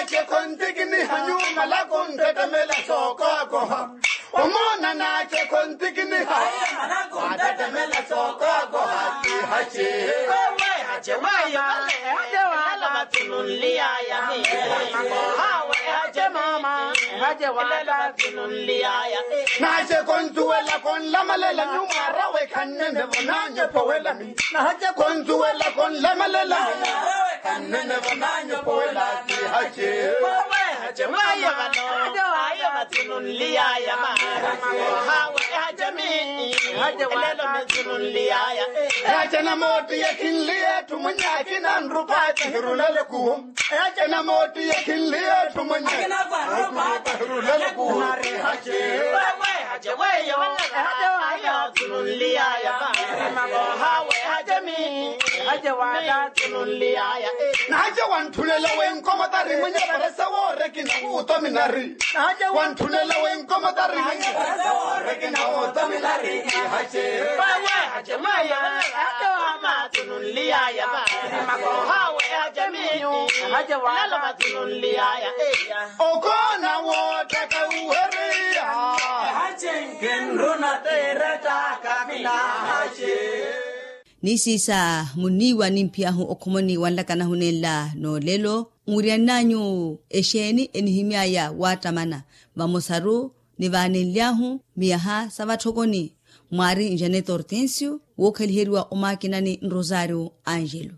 che contigni hanyuma la kunde de mela soko omona na che contigni hanyuma kunde de mela soko hache hache waya hache wala matunulia ya ni hawe hache mama hache wala matunulia ya na che kontuela kon la malela nyuma rawe kanne bonanye powela mi na hache kontuela kon la malela kanne bonanye powela ti hache hache waya hache matunulia ya ma hawe hache mi hache wala matunulia ya hache na moti ya kinlia tumunyaki na nrupati hirulele kuho hache na moti ya kinlia tumunyaki na nrupati hirulele kuho hache hache waya hache matunulia ya ma hawe hache mi hache wala matunulia ya na hache wantulela wenkoma tari mwenye parasa wore kina utominari na hache wantulela wenkoma tari mwenye parasa wore kina utominari hache hache waya hache matunulia ya ma hawe hache mi hache wala matunulia ya okona wote ka uheria hache ngenrona tera taka mina hache nisisa muniwa nimpiahu okomoni wanlakana hunela no lelo nguriananyu esheni enihimiaya watamana vamosaru nivaneliahu miaha savathokoni mwari Janet Hortensio wokhaliheriwa omakinani Rosario Angelo.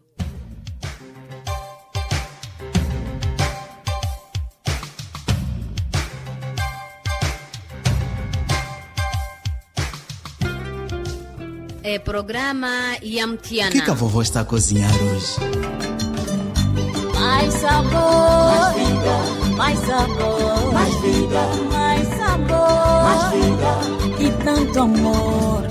É programa Yamtiana. O que a vovó está a cozinhar hoje? Mais sabor, mais vida, mais sabor, mais vida, mais sabor, mais vida e tanto amor.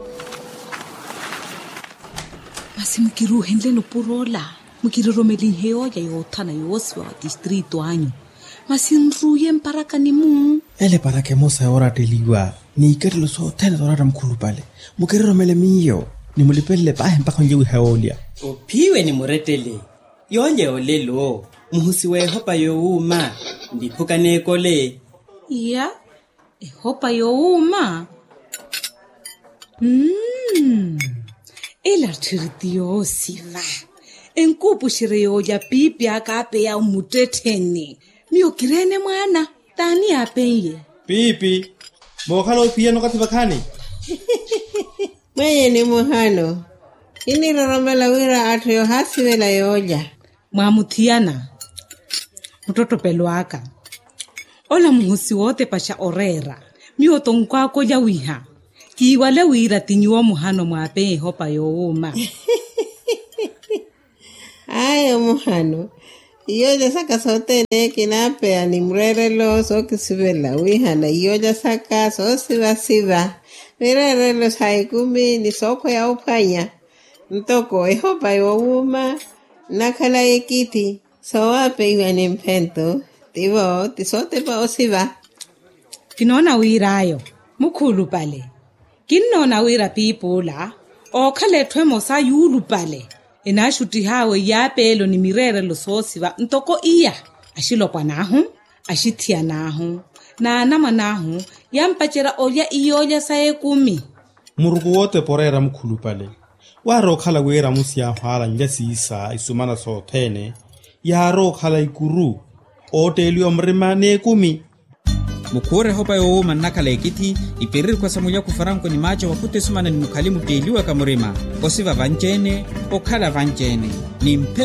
Basi mkiruhendle no purola, mkiroromeli heo ya yotana yoswa distrito anyo. Masinruye mparaka ni mu. Ele para que moça ora teliwa. Ni kerlo so tena dorara mkulu pale. Mukiroromele miyo. Ni mulipele pa mpaka njewe haolia. Opiwe ni muretele. Yonje olelo. Muhusiwe hopa youma. Ndipuka nekole. Ya? Hopa youma? Ela tiritiyo siva. Enkupu shireyo ya pipi akape ya umuteteni. Miyo kirene mwana. Tani apenye. Pipi. Mokalo pia no katibakani. Mwenye ni muhano. Ini roromela wira atu yo hasiwela yoja. Mwamutiana. Mtoto peluaka. Ola muhusi wote pasha orera. Miyo tongkwako ya wiha. Kiwale wira tinyuwa muhano mwape hopa youma. Ayo muhano. Iyoja saka sote neki napea ni mrerelo so kisivela wihana. Iyoja saka so siva. Mrerelo saikumi ni soko ya upanya. Ntoko ehopa youma. Nakala ekiti. So wape iwa ni mpento. Tivo tisote pa osiva. Kinona wira ayo. Mukulu pale. Kinona wira pipola. O kale twemosa yulu pale. Inashuti hawe yapelo ni mirere lo sosiva ntoko iya ashilo kwa nahu ashitia nahu na nama nahu yampachera olya iyoja sae 10 Murugu wote porera mkulu pale waro khala wera musia hala njasisa isumana sotene yaro khala ikuru otelio mrimane 10 Mukure hopa youma nakala ekiti iperir kwa samuya kufaranko ni macho wakute sumana ni mukalimu teliwa kamurima osiva vanjene okala vanjene ni